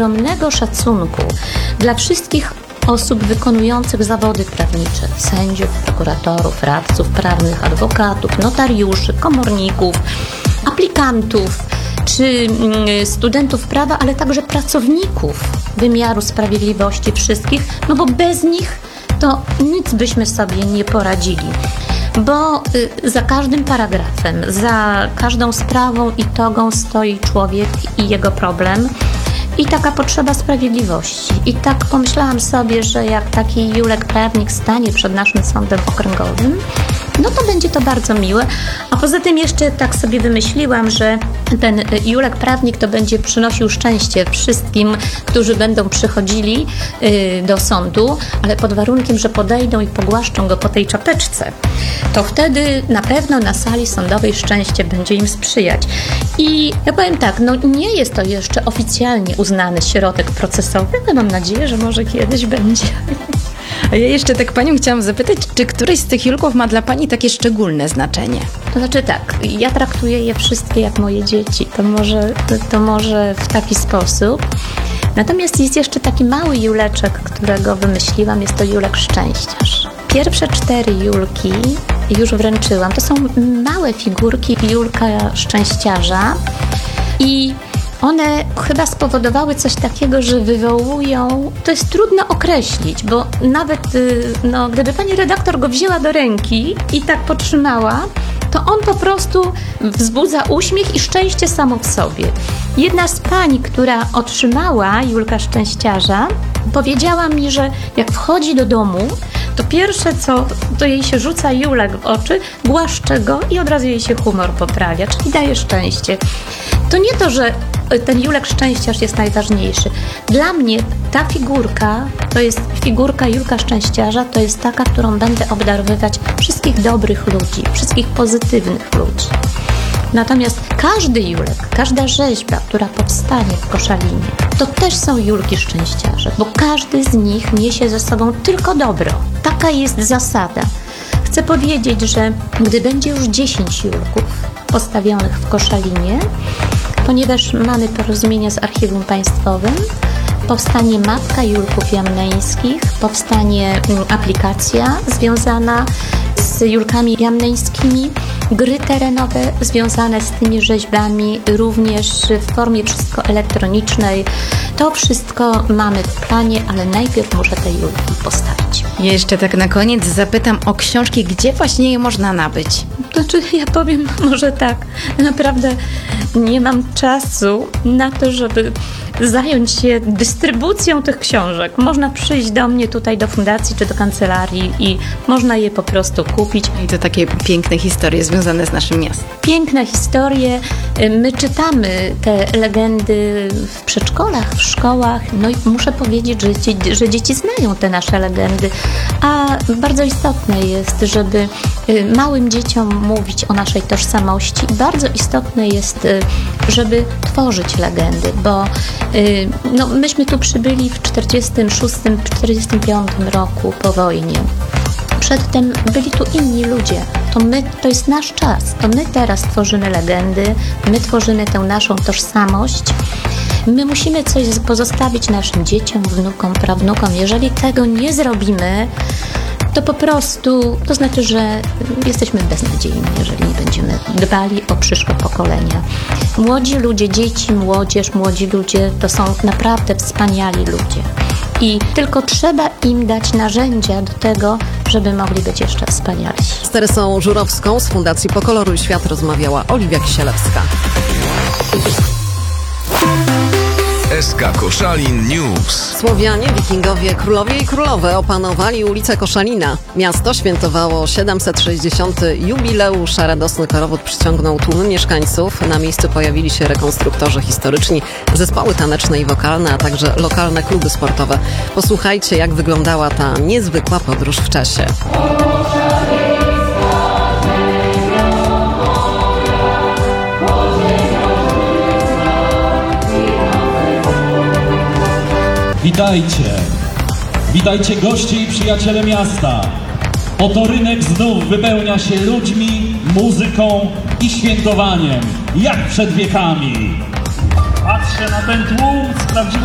ogromnego szacunku dla wszystkich osób wykonujących zawody prawnicze, sędziów, prokuratorów, radców prawnych, adwokatów, notariuszy, komorników, aplikantów czy studentów prawa, ale także pracowników wymiaru sprawiedliwości wszystkich, no bo bez nich to nic byśmy sobie nie poradzili. Bo za każdym paragrafem, za każdą sprawą i togą stoi człowiek i jego problem i taka potrzeba sprawiedliwości. I tak pomyślałam sobie, że jak taki Julek prawnik stanie przed naszym sądem okręgowym, no to będzie to bardzo miłe. A poza tym jeszcze tak sobie wymyśliłam, że ten Julek prawnik to będzie przynosił szczęście wszystkim, którzy będą przychodzili do sądu, ale pod warunkiem, że podejdą i pogłaszczą go po tej czapeczce. To wtedy na pewno na sali sądowej szczęście będzie im sprzyjać. I ja powiem tak, no nie jest to jeszcze oficjalnie uznany środek procesowy, ale mam nadzieję, że może kiedyś będzie. A ja jeszcze tak Panią chciałam zapytać, czy któryś z tych Julków ma dla Pani takie szczególne znaczenie? To znaczy tak, ja traktuję je wszystkie jak moje dzieci, to może w taki sposób. Natomiast jest jeszcze taki mały Juleczek, którego wymyśliłam, jest to Julek Szczęściarz. Pierwsze 4 Julki już wręczyłam. To są małe figurki Julka Szczęściarza i one chyba spowodowały coś takiego, że wywołują, to jest trudno określić, bo nawet gdyby pani redaktor go wzięła do ręki i tak potrzymała, to on po prostu wzbudza uśmiech i szczęście samo w sobie. Jedna z pań, która otrzymała Julka Szczęściarza, powiedziała mi, że jak wchodzi do domu, to pierwsze co, to jej się rzuca Julek w oczy, głaszcze go i od razu jej się humor poprawia, czyli daje szczęście. To nie to, że ten Julek Szczęściarz jest najważniejszy. Dla mnie ta figurka, to jest figurka Julka Szczęściarza, to jest taka, którą będę obdarowywać wszystkich dobrych ludzi, wszystkich pozytywnych ludzi. Natomiast każdy Julek, każda rzeźba, która powstanie w Koszalinie, to też są Julki Szczęściarze, bo każdy z nich niesie ze sobą tylko dobro. Taka jest zasada. Chcę powiedzieć, że gdy będzie już 10 Julków postawionych w Koszalinie, ponieważ mamy porozumienie z Archiwum Państwowym, powstanie mapka Julków Jamneńskich, powstanie aplikacja związana z Julkami Jamneńskimi, gry terenowe związane z tymi rzeźbami, również w formie wszystko elektronicznej. To wszystko mamy w planie, ale najpierw muszę te Julki postawić. Ja jeszcze tak na koniec zapytam o książki, gdzie właśnie je można nabyć? Znaczy, ja powiem może tak, naprawdę nie mam czasu na to, żeby zająć się dystrybucją tych książek. Można przyjść do mnie tutaj do fundacji czy do kancelarii i można je po prostu kupić. I to takie piękne historie związane z naszym miastem. Piękne historie. My czytamy te legendy w przedszkolach, w szkołach. No i muszę powiedzieć, że dzieci znają te nasze legendy. A bardzo istotne jest, żeby małym dzieciom mówić o naszej tożsamości. Bardzo istotne jest, żeby tworzyć legendy, bo myśmy tu przybyli w 46-45 roku po wojnie. Przedtem byli tu inni ludzie. To jest nasz czas. To my teraz tworzymy legendy, my tworzymy tę naszą tożsamość. My musimy coś pozostawić naszym dzieciom, wnukom, prawnukom. Jeżeli tego nie zrobimy, to po prostu, to znaczy, że jesteśmy beznadziejni, jeżeli nie będziemy dbali o przyszłe pokolenia. Młodzi ludzie, dzieci, młodzież, młodzi ludzie to są naprawdę wspaniali ludzie. I tylko trzeba im dać narzędzia do tego, żeby mogli być jeszcze wspanialsi. Z Teresą Żurowską z Fundacji Pokoloruj Świat rozmawiała Oliwia Kisielewska. SK Koszalin News. Słowianie, wikingowie, królowie i królowe opanowali ulicę Koszalina. Miasto świętowało 760. jubileusz, a radosny korowód przyciągnął tłumy mieszkańców. Na miejscu pojawili się rekonstruktorzy historyczni, zespoły taneczne i wokalne, a także lokalne kluby sportowe. Posłuchajcie, jak wyglądała ta niezwykła podróż w czasie. Witajcie goście i przyjaciele miasta. Oto rynek znów wypełnia się ludźmi, muzyką i świętowaniem, jak przed wiekami. Patrzę na ten tłum z prawdziwą